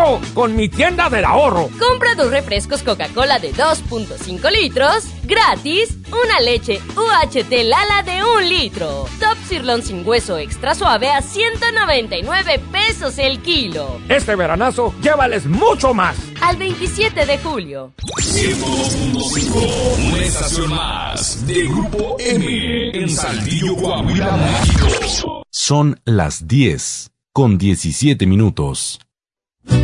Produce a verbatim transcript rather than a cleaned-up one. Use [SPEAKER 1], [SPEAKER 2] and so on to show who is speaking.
[SPEAKER 1] ¡Claro! ¡Con mi tienda del ahorro!
[SPEAKER 2] Compra dos refrescos Coca-Cola de dos punto cinco litros, gratis, una leche U H T Lala de un litro. Top Sirloin sin hueso extra suave a ciento noventa y nueve pesos el kilo.
[SPEAKER 1] Este veranazo, llévales mucho más.
[SPEAKER 2] Al veintisiete de julio.
[SPEAKER 3] ciento dos punto cinco, una estación más de Grupo M en Saltillo, Coahuila, México.
[SPEAKER 4] Son las diez con diecisiete minutos.